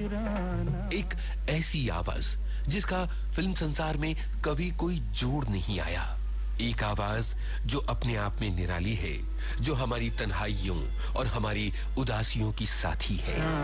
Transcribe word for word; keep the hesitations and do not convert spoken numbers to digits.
एक ऐसी आवाज जिसका फिल्म संसार में कभी कोई जोड़ नहीं आया। एक आवाज जो अपने आप में निराली है, जो हमारी तन्हाइयों और हमारी उदासियों की साथी है।